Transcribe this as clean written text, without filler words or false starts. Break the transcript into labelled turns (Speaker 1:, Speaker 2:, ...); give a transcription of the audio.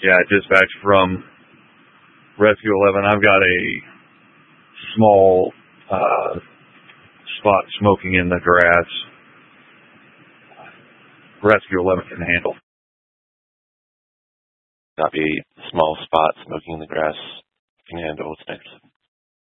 Speaker 1: Yeah, dispatch from Rescue 11. I've got a small spot smoking in the grass. Rescue 11 can handle.
Speaker 2: Copy. Small spot smoking in the grass. Can handle. What's next?